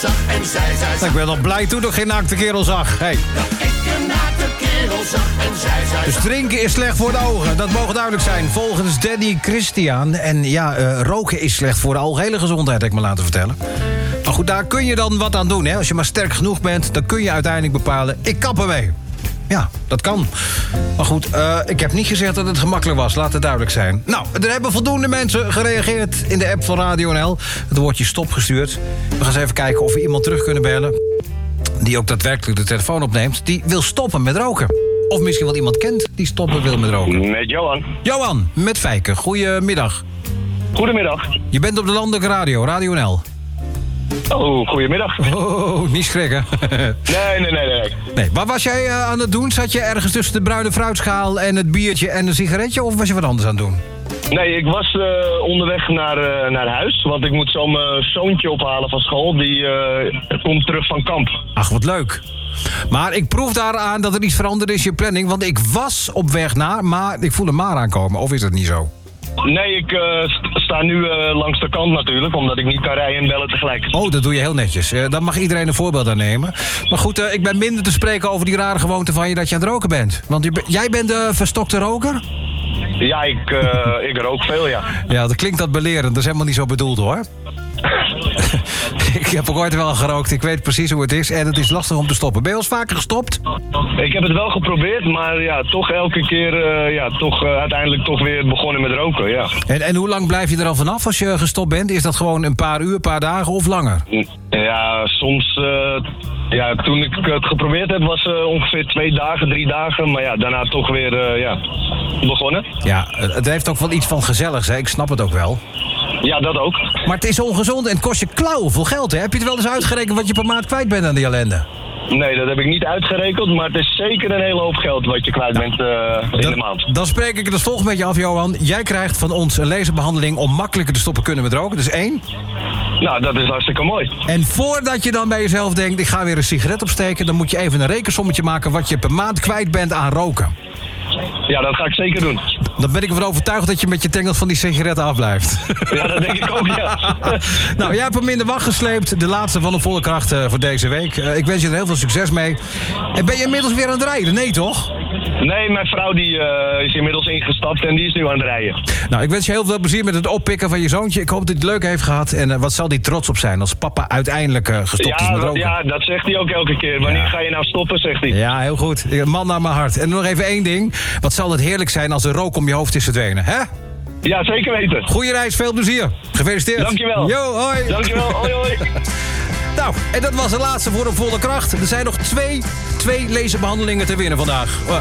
zag en zij zei... Ik ben nog blij toen ik geen naakte kerel zag. Hey. Dat ik een naakte kerel zag en zij zei... Dus drinken is slecht voor de ogen, dat mogen duidelijk zijn. Volgens Danny Christian. En ja, roken is slecht voor de algehele gezondheid, heb ik me laten vertellen. Maar goed, daar kun je dan wat aan doen, hè. Als je maar sterk genoeg bent, dan kun je uiteindelijk bepalen... ik kap ermee. Ja, dat kan. Maar goed, ik heb niet gezegd dat het gemakkelijk was. Laat het duidelijk zijn. Nou, er hebben voldoende mensen gereageerd in de app van Radio NL. Het woordje stop gestuurd. We gaan eens even kijken of we iemand terug kunnen bellen... die ook daadwerkelijk de telefoon opneemt... die wil stoppen met roken. Of misschien wel iemand kent die stoppen wil met roken. Met Johan. Johan, met Fijke. Goedemiddag. Goedemiddag. Je bent op de landelijke radio, Radio NL. Oh, goedemiddag. Oh, niet schrikken. Nee. Wat was jij aan het doen? Zat je ergens tussen de bruine fruitschaal en het biertje en een sigaretje? Of was je wat anders aan het doen? Nee, ik was onderweg naar huis. Want ik moet zo mijn zoontje ophalen van school. Die komt terug van kamp. Ach, wat leuk. Maar ik proef daaraan dat er iets veranderd is in je planning. Want ik was op weg naar, maar ik voel een maar aankomen. Of is dat niet zo? Nee, ik sta nu langs de kant natuurlijk. Omdat ik niet kan rijden en bellen tegelijk. Oh, dat doe je heel netjes. Dan mag iedereen een voorbeeld aan nemen. Maar goed, ik ben minder te spreken over die rare gewoonte van je dat je aan het roken bent. Want jij bent de verstokte roker? Ja, ik rook veel, ja. Ja, dat klinkt dat belerend. Dat is helemaal niet zo bedoeld, hoor. Ik heb ook ooit wel gerookt. Ik weet precies hoe het is. En het is lastig om te stoppen. Ben je al eens vaker gestopt? Ik heb het wel geprobeerd, maar ja, toch elke keer uiteindelijk toch weer begonnen met roken, ja. En hoe lang blijf je er al vanaf als je gestopt bent? Is dat gewoon een paar uur, een paar dagen of langer? Ja, soms... toen ik het geprobeerd heb was ongeveer 2 dagen, 3 dagen. Maar ja, daarna toch weer begonnen. Ja, het heeft ook wel iets van gezelligs, hè? Ik snap het ook wel. Ja, dat ook. Maar het is ongezond en het kost je klauwveel geld, hè? Heb je het wel eens uitgerekend wat je per maand kwijt bent aan die ellende? Nee, dat heb ik niet uitgerekend, maar het is zeker een hele hoop geld wat je kwijt bent in de maand. Dan spreek ik het als volgt met je af, Johan. Jij krijgt van ons een laserbehandeling om makkelijker te stoppen kunnen met roken. Dus 1. Nou, dat is hartstikke mooi. En voordat je dan bij jezelf denkt, ik ga weer een sigaret opsteken... dan moet je even een rekensommetje maken wat je per maand kwijt bent aan roken. Ja, dat ga ik zeker doen. Dan ben ik ervan overtuigd dat je met je tengels van die sigaretten afblijft. Ja, dat denk ik ook, ja. Nou, jij hebt hem in de wacht gesleept. De laatste van de volle kracht voor deze week. Ik wens je er heel veel succes mee. En ben je inmiddels weer aan het rijden? Nee, toch? Nee, mijn vrouw die is inmiddels ingestapt en die is nu aan het rijden. Nou, ik wens je heel veel plezier met het oppikken van je zoontje. Ik hoop dat hij het leuk heeft gehad. En wat zal hij trots op zijn als papa uiteindelijk gestopt is met roken? Ja, dat zegt hij ook elke keer. Wanneer ga je nou stoppen, zegt hij. Ja, heel goed. Man naar mijn hart. En nog even 1 ding. Wat zal het heerlijk zijn als de rook om je hoofd is verdwenen, hè? Ja, zeker weten. Goeie reis, veel plezier. Gefeliciteerd. Dankjewel. Yo, hoi. Dankjewel, hoi. Nou, en dat was de laatste voor een volle kracht. Er zijn nog twee laserbehandelingen te winnen vandaag.